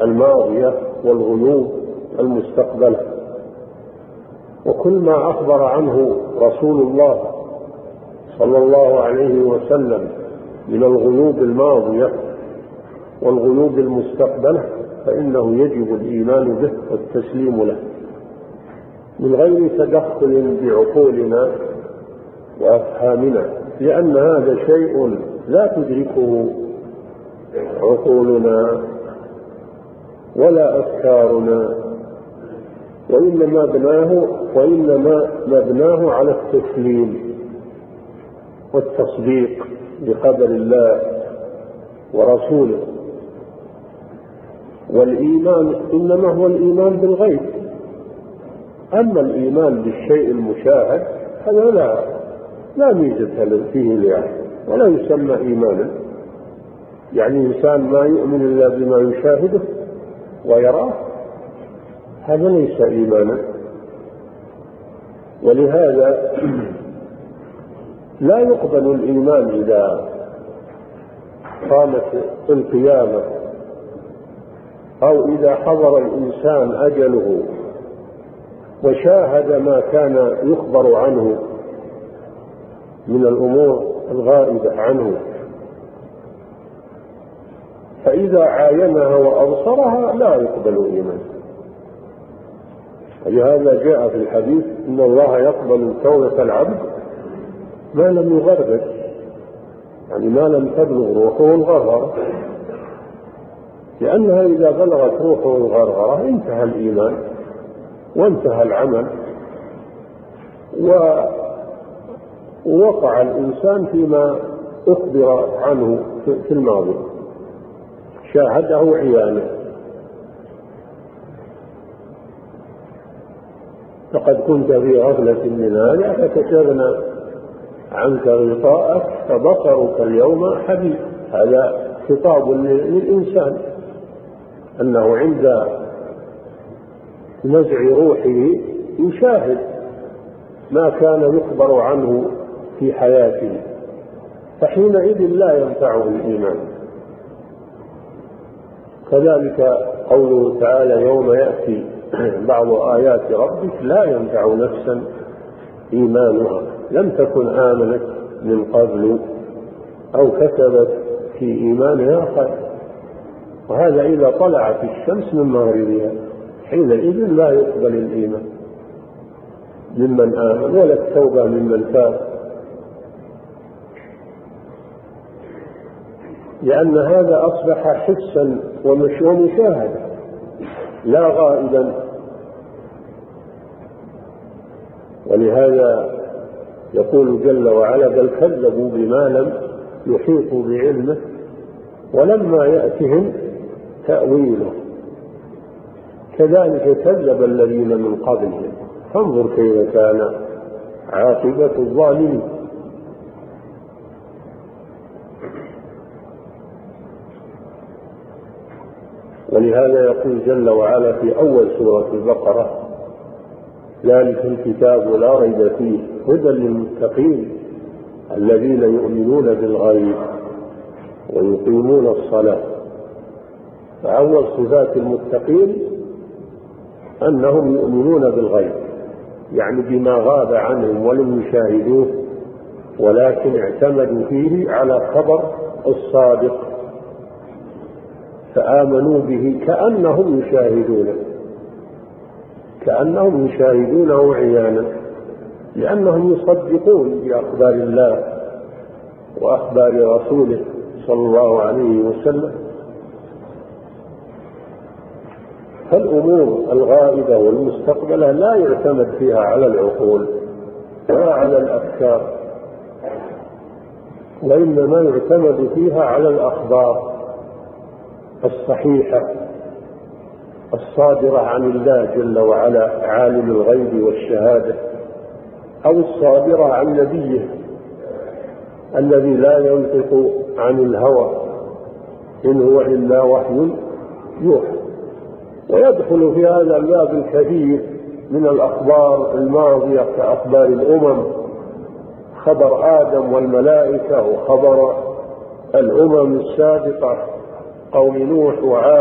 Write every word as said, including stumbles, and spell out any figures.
الماضية والغيوب المستقبلة. وكل ما أخبر عنه رسول الله صلى الله عليه وسلم من الغيوب الماضية والغيوب المستقبلة فإنه يجب الإيمان به والتسليم له من غير تدخل بعقولنا وأفهامنا، لأن هذا شيء لا تدركه عقولنا ولا أفكارنا، وإنما مبناه وإنما مبناه على التسليم والتصديق بقدر الله ورسوله. والإيمان إنما هو الإيمان بالغيب، أما الإيمان بالشيء المشاهد هذا لا لا ميزة فيه لأحد ولا يسمى إيمانا. يعني إنسان ما يؤمن إلا بما يشاهده ويراه هذا ليس إيمانا. ولهذا لا يقبل الإيمان إذا قامت القيامة أو إذا حضر الإنسان أجله وشاهد ما كان يخبر عنه من الأمور الغائبة عنه، فإذا عاينها وأبصرها لا يقبل إيمان. ولهذا جاء في الحديث إن الله يقبل توبة العبد ما لم يغرغر، يعني ما لم تبلغ روحه الغرغرة، لأنها إذا بلغت روحه الغرغرة انتهى الإيمان وانتهى العمل ووقع الإنسان فيما أخبر عنه في الماضي شاهده عيانه. لقد كنت في غفلة من هذا فكشفنا عنك غطاءك فبصرك اليوم حديد. هذا خطاب للإنسان أنه عند نزع روحه يشاهد ما كان يخبر عنه في حياته، فحينئذ لا ينفعه الإيمان. كذلك قوله تعالى يوم يأتي بعض آيات ربك لا ينفع نفسا إيمانها لم تكن آمنت من قبل أو كسبت في إيمانها خير. وهذا إذا طلعت الشمس من مغربها حينئذ لا يقبل الإيمان ممن آمن ولا التوبة ممن تاب، لأن هذا أصبح حسا ومشاهدا لا غائبا. ولهذا يقول جل وعلا بل كذبوا بما لم يحيطوا بعلمه ولما يأتهم تأويله كذلك كذب الذين من قبلهم فانظر كيف كان عاقبة الظالمين. ولهذا يقول جل وعلا في أول سورة البقرة ذلك الكتاب لا ريب فيه هدى للمتقين الذين يؤمنون بالغيب ويقيمون الصلاة. فأول صفات المتقين أنهم يؤمنون بالغيب، يعني بما غاب عنهم ولم يشاهدوه ولكن اعتمدوا فيه على خبر الصادق فآمنوا به كأنهم يشاهدونه كأنهم يشاهدونه عيانا، لأنهم يصدقون بأخبار الله وأخبار رسوله صلى الله عليه وسلم. فالأمور الغائبة والمستقبلة لا يعتمد فيها على العقول ولا على الأفكار، وإنما يعتمد فيها على الأخبار الصحيحة الصادرة عن الله جل وعلا عالم الغيب والشهادة، أو الصادرة عن نبيه الذي لا ينطق عن الهوى إن هو إلا وحي يوحى. ويدخل في هذا الباب الكثير من الأخبار الماضية كأخبار الأمم، خبر آدم والملائكة وخبر الأمم السابقة قوم نوح وعاد